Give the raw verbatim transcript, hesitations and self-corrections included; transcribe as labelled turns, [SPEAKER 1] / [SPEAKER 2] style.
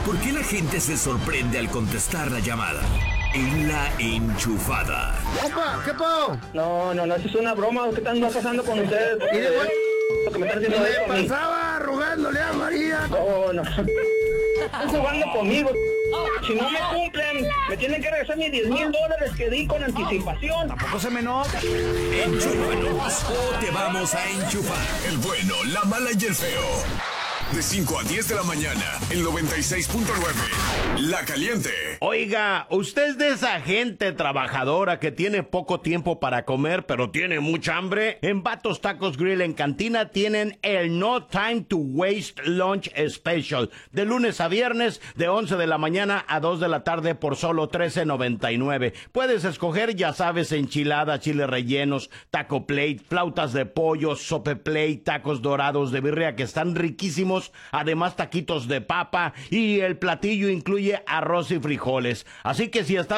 [SPEAKER 1] ¿Por qué la gente se sorprende al contestar la llamada? En La Enchufada.
[SPEAKER 2] ¡Opa! ¿Qué po?
[SPEAKER 3] No, no, no, eso es una broma. ¿Qué está pasando con ustedes?
[SPEAKER 2] ¿Y de güey?
[SPEAKER 3] Lo que me están haciendo
[SPEAKER 2] ¿Qué
[SPEAKER 3] eso a mí.
[SPEAKER 2] pasaba rogándole a María?
[SPEAKER 3] No, no. Están jugando conmigo. Si no me cumplen, me tienen que regresar mis diez mil dólares que di con anticipación.
[SPEAKER 2] Tampoco se me nota.
[SPEAKER 1] Enchúfanos o te vamos a enchufar.
[SPEAKER 4] El bueno, la mala y el feo. De cinco a diez de la mañana, el noventa y seis punto nueve. La Caliente.
[SPEAKER 5] Oiga, usted es de esa gente trabajadora que tiene poco tiempo para comer, pero tiene mucha hambre. En Vatos Tacos Grill en Cantina tienen el No Time to Waste Lunch Special. De lunes a viernes, de once de la mañana a dos de la tarde por solo trece noventa y nueve. Puedes escoger, ya sabes, enchiladas, chiles rellenos, taco plate, flautas de pollo, sope plate, tacos dorados de birria que están riquísimos. Además, taquitos de papa y el platillo incluye arroz y frijoles. Así que si estás